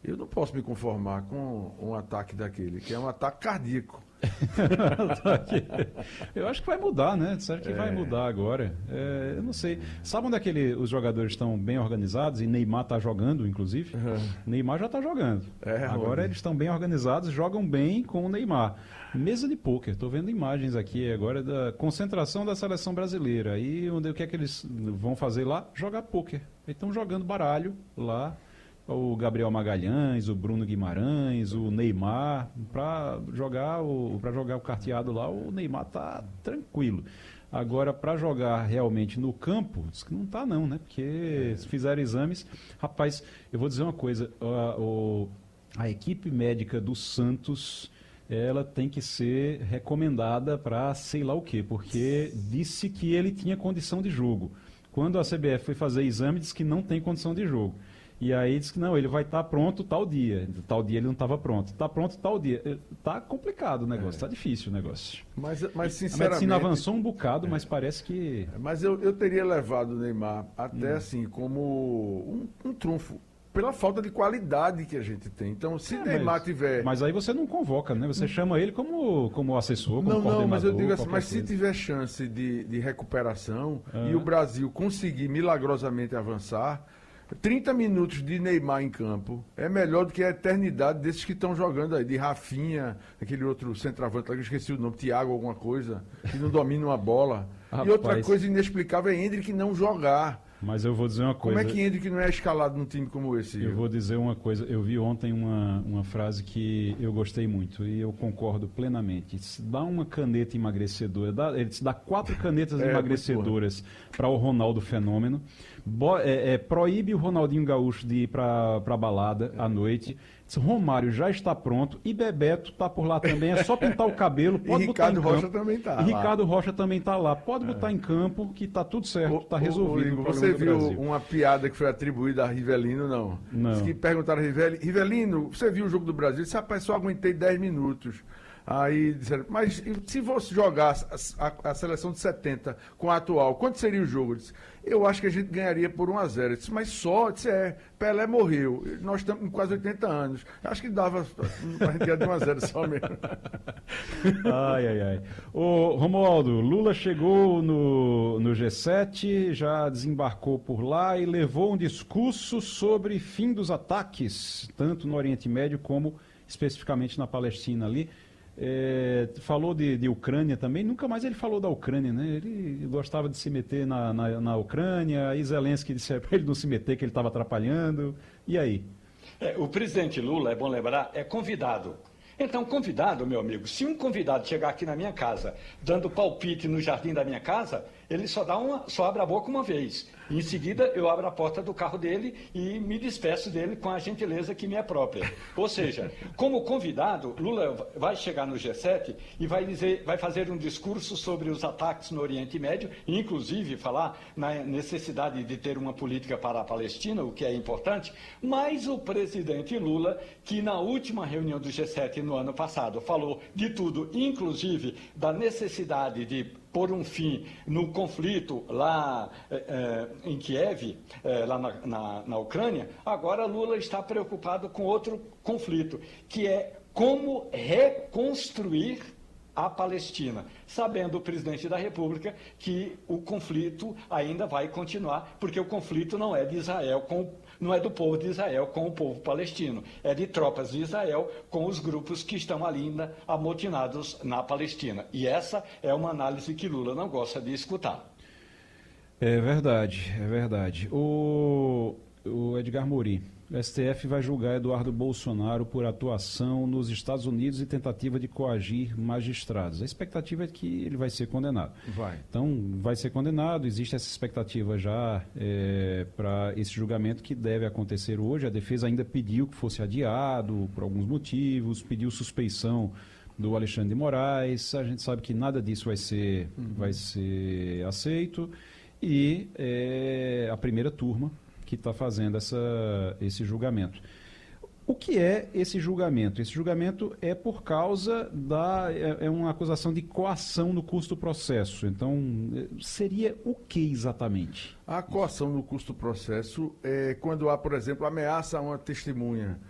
Eu não posso me conformar com um ataque daquele, que é um ataque cardíaco. Eu acho que vai mudar, né? Será que vai mudar agora? Eu não sei. Sabe onde é que os jogadores estão bem organizados e Neymar está jogando, inclusive? Neymar já está jogando. Agora eles estão bem organizados, jogam bem com o Neymar. Mesa de pôquer, estou vendo imagens aqui agora da concentração da seleção brasileira. E o que é que eles vão fazer lá? Jogar pôquer. Eles estão jogando baralho lá. O Gabriel Magalhães, o Bruno Guimarães, o Neymar, para jogar o carteado lá, o Neymar tá tranquilo. Agora, para jogar realmente no campo, diz que não tá não, né? Porque se fizeram exames... Rapaz, eu vou dizer uma coisa, a equipe médica do Santos, ela tem que ser recomendada para sei lá o quê, porque disse que ele tinha condição de jogo. Quando a CBF foi fazer exame, disse que não tem condição de jogo. E aí disse que não, ele vai estar pronto tal dia. Tal dia ele não estava pronto. Está pronto tal dia. Está complicado o negócio, está difícil o negócio. Mas sinceramente... A medicina avançou um bocado, mas parece que... Mas eu teria levado o Neymar até assim, como um trunfo, pela falta de qualidade que a gente tem. Então, se Neymar tiver... Mas aí você não convoca, né? Você chama ele como assessor, como coordenador. Não, mas eu digo assim, mas se tiver chance de recuperação e o Brasil conseguir milagrosamente avançar... 30 minutos de Neymar em campo é melhor do que a eternidade desses que estão jogando aí, de Rafinha, aquele outro centroavante lá que eu esqueci o nome, Thiago alguma coisa, que não domina uma bola. Rapaz, e outra coisa inexplicável é Endrick não jogar. Mas eu vou dizer uma coisa... Como é que Endrick não é escalado num time como esse? Eu vou dizer uma coisa, eu vi ontem uma frase que eu gostei muito e eu concordo plenamente. Se dá uma caneta emagrecedora, ele te dá 4 canetas emagrecedoras para o Ronaldo Fenômeno, proíbe o Ronaldinho Gaúcho de ir para a balada à noite. Romário já está pronto e Bebeto está por lá também, é só pintar o cabelo, pode botar em campo. Ricardo Rocha também está lá. E Ricardo Rocha também está lá, pode botar em campo que está tudo certo, está resolvido. Você viu uma piada que foi atribuída a Rivelino, não? Não. Diz que perguntaram a Rivelino, você viu o jogo do Brasil? Ele disse, rapaz, só aguentei 10 minutos. Aí disseram, mas se você jogar a seleção de 70 com a atual, quanto seria o jogo? Eu disse, eu acho que a gente ganharia por 1-0. Eu disse, mas só, disse, Pelé morreu, nós estamos com quase 80 anos. Eu acho que dava a gente ganhar de 1-0 só mesmo. Ai. Ô, Romualdo, Lula chegou no G7, já desembarcou por lá e levou um discurso sobre fim dos ataques, tanto no Oriente Médio como especificamente na Palestina ali. Falou de Ucrânia também, nunca mais ele falou da Ucrânia, né? Ele gostava de se meter na Ucrânia, aí Zelensky disse para ele não se meter, que ele estava atrapalhando. E aí? O presidente Lula, é bom lembrar, é convidado. Então, convidado, meu amigo, se um convidado chegar aqui na minha casa dando palpite no jardim da minha casa, ele só abre a boca uma vez. Em seguida, eu abro a porta do carro dele e me despeço dele com a gentileza que me é própria. Ou seja, como convidado, Lula vai chegar no G7 e vai fazer um discurso sobre os ataques no Oriente Médio, inclusive falar na necessidade de ter uma política para a Palestina, o que é importante, mas o presidente Lula, que na última reunião do G7 no ano passado falou de tudo, inclusive da necessidade de pôr um fim no conflito lá em Kiev, lá na Ucrânia, agora Lula está preocupado com outro conflito, que é como reconstruir a Palestina, sabendo o presidente da República que o conflito ainda vai continuar, porque o conflito não é de Israel não é do povo de Israel com o povo palestino, é de tropas de Israel com os grupos que estão ali ainda amotinados na Palestina. E essa é uma análise que Lula não gosta de escutar. É verdade. O Edgar Morin, o STF vai julgar Eduardo Bolsonaro por atuação nos Estados Unidos e tentativa de coagir magistrados. A expectativa é que ele vai ser condenado. Então, vai ser condenado, existe essa expectativa já para esse julgamento que deve acontecer hoje. A defesa ainda pediu que fosse adiado por alguns motivos, pediu suspeição do Alexandre de Moraes. A gente sabe que nada disso vai ser aceito. E a primeira turma que está fazendo esse julgamento. O que é esse julgamento? Esse julgamento é por causa é uma acusação de coação no curso do processo. Então, seria o que exatamente? A coação no curso do processo é quando há, por exemplo, ameaça a uma testemunha,